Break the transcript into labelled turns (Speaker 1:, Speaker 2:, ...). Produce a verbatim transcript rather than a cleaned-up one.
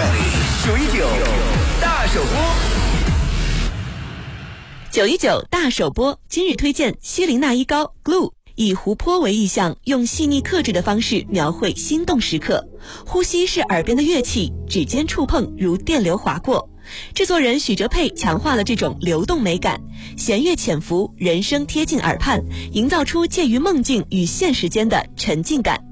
Speaker 1: 九一九大首播。
Speaker 2: 九一九大首播，今日推荐希林娜依膏 Glue， 以湖泊为意象，用细腻克制的方式描绘心动时刻。呼吸是耳边的乐器，指尖触碰如电流划过。制作人许哲佩强化了这种流动美感，弦乐潜伏，人声贴近耳畔，营造出介于梦境与现实间的沉浸感。